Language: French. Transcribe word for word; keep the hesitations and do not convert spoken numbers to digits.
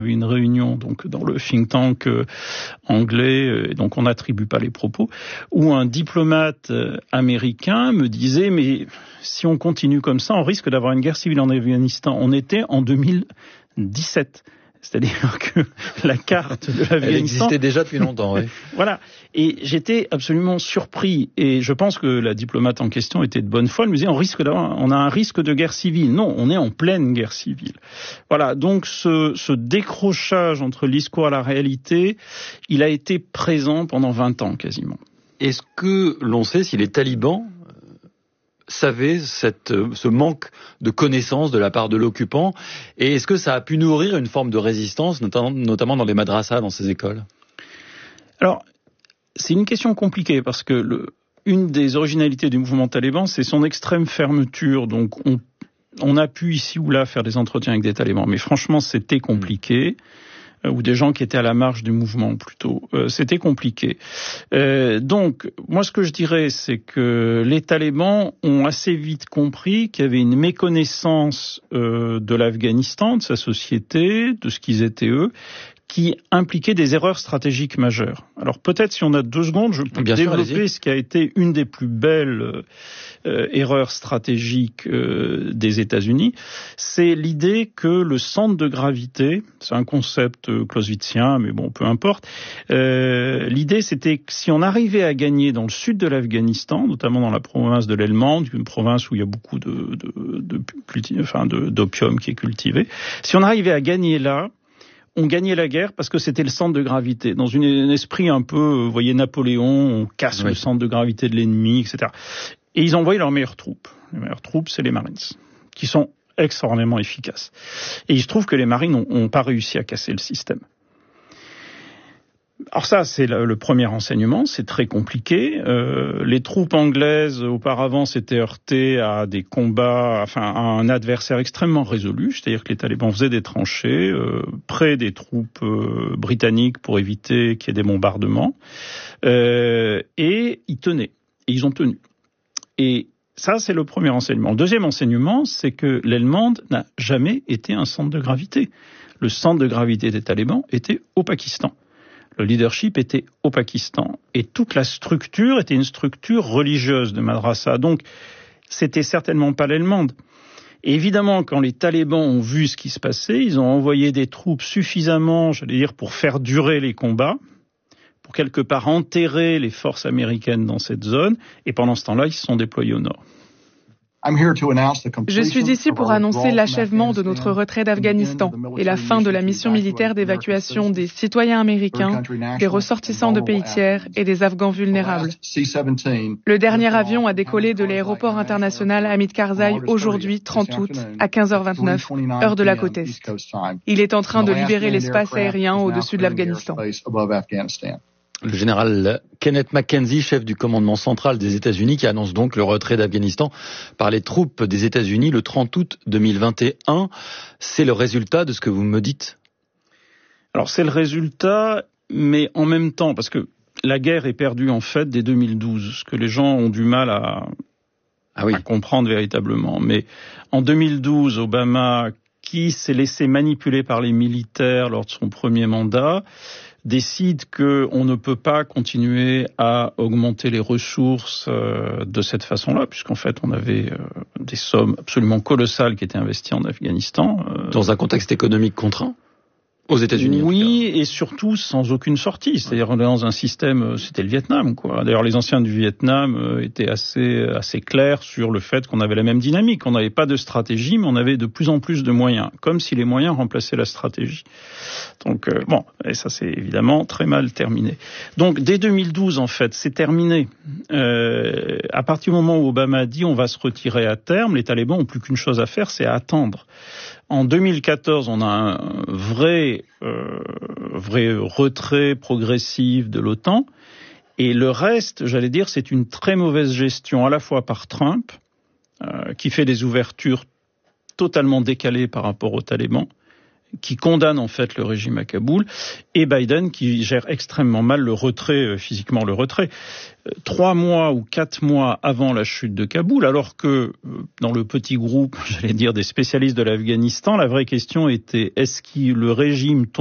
une réunion donc dans le think tank euh, anglais, euh, donc on n'attribue pas les propos, où un diplomate euh, américain me disait mais si on continue comme ça, on risque d'avoir une guerre civile en Afghanistan. On était en deux mille dix-sept. C'est-à-dire que la carte de l'Afghanistan... Elle existait déjà depuis longtemps, oui. Voilà. Et j'étais absolument surpris. Et je pense que la diplomate en question était de bonne foi. Elle me disait, on risque d'avoir, on a un risque de guerre civile. Non, on est en pleine guerre civile. Voilà. Donc, ce, ce décrochage entre le discours et la réalité, il a été présent pendant vingt ans, quasiment. Est-ce que l'on sait si les talibans savait cette, ce manque de connaissances de la part de l'occupant, et est-ce que ça a pu nourrir une forme de résistance, notamment, notamment dans les madrasas, dans ces écoles? Alors, c'est une question compliquée, parce que le, une des originalités du mouvement taliban, c'est son extrême fermeture. Donc, on, on a pu ici ou là faire des entretiens avec des talibans, mais franchement, c'était compliqué. Mmh. Ou des gens qui étaient à la marge du mouvement plutôt. Euh, c'était compliqué. Euh, donc, moi ce que je dirais, c'est que les talibans ont assez vite compris qu'il y avait une méconnaissance euh, de l'Afghanistan, de sa société, de ce qu'ils étaient eux, qui impliquait des erreurs stratégiques majeures. Alors peut-être si on a deux secondes, je peux Bien développer sûr, ce qui a été une des plus belles euh, erreurs stratégiques euh, des États-Unis. C'est l'idée que le centre de gravité, c'est un concept euh, clausewitzien, mais bon, peu importe. Euh, l'idée, c'était que si on arrivait à gagner dans le sud de l'Afghanistan, notamment dans la province de l'Helmand, une province où il y a beaucoup de, de, de, de, enfin de, d'opium qui est cultivé, si on arrivait à gagner là, on gagnait la guerre parce que c'était le centre de gravité. Dans une, un esprit un peu, vous voyez, Napoléon, on casse oui. le centre de gravité de l'ennemi, et cetera. Et ils envoyaient leurs meilleures troupes. Les meilleures troupes, c'est les Marines, qui sont extraordinairement efficaces. Et il se trouve que les Marines n'ont pas réussi à casser le système. Alors ça, c'est le, le premier enseignement, c'est très compliqué. Euh, les troupes anglaises, auparavant, s'étaient heurtées à des combats, enfin, à un adversaire extrêmement résolu, c'est-à-dire que les talibans faisaient des tranchées euh, près des troupes euh, britanniques pour éviter qu'il y ait des bombardements, euh, et ils tenaient, et ils ont tenu. Et ça, c'est le premier enseignement. Le deuxième enseignement, c'est que l'Helmand n'a jamais été un centre de gravité. Le centre de gravité des talibans était au Pakistan. Le leadership était au Pakistan et toute la structure était une structure religieuse de madrasa. Donc, c'était certainement pas l'Helmand. Et évidemment, quand les talibans ont vu ce qui se passait, ils ont envoyé des troupes suffisamment, j'allais dire, pour faire durer les combats, pour quelque part enterrer les forces américaines dans cette zone. Et pendant ce temps-là, ils se sont déployés au nord. Je suis ici pour annoncer l'achèvement de notre retrait d'Afghanistan et la fin de la mission militaire d'évacuation des citoyens américains, des ressortissants de pays tiers et des Afghans vulnérables. Le dernier avion a décollé de l'aéroport international Hamid Karzai aujourd'hui, trente août, à quinze heures vingt-neuf, heure de la côte Est. Il est en train de libérer l'espace aérien au-dessus de l'Afghanistan. Le général Kenneth McKenzie, chef du commandement central des États-Unis, qui annonce donc le retrait d'Afghanistan par les troupes des États-Unis le trente août deux mille vingt et un. C'est le résultat de ce que vous me dites? Alors c'est le résultat, mais en même temps, parce que la guerre est perdue en fait dès deux mille douze, ce que les gens ont du mal à, ah oui. à comprendre véritablement. Mais en deux mille douze, Obama, qui s'est laissé manipuler par les militaires lors de son premier mandat, décide qu'on ne peut pas continuer à augmenter les ressources euh, de cette façon-là, puisqu'en fait, on avait euh, des sommes absolument colossales qui étaient investies en Afghanistan. Euh, Dans un contexte économique contraint ? Aux États-Unis. Oui, et surtout sans aucune sortie. C'est-à-dire dans un système, c'était le Vietnam, quoi. D'ailleurs, les anciens du Vietnam étaient assez assez clairs sur le fait qu'on avait la même dynamique. On n'avait pas de stratégie, mais on avait de plus en plus de moyens, comme si les moyens remplaçaient la stratégie. Donc euh, bon, et ça c'est évidemment très mal terminé. Donc dès deux mille douze, en fait, c'est terminé. Euh, à partir du moment où Obama a dit on va se retirer à terme, les talibans ont plus qu'une chose à faire, c'est à attendre. En deux mille quatorze, on a un vrai, euh, vrai retrait progressif de l'OTAN. Et le reste, j'allais dire, c'est une très mauvaise gestion à la fois par Trump, euh, qui fait des ouvertures totalement décalées par rapport aux talibans, qui condamne en fait le régime à Kaboul, et Biden qui gère extrêmement mal le retrait, physiquement le retrait. Trois mois ou quatre mois avant la chute de Kaboul, alors que dans le petit groupe, j'allais dire, des spécialistes de l'Afghanistan, la vraie question était, est-ce que le régime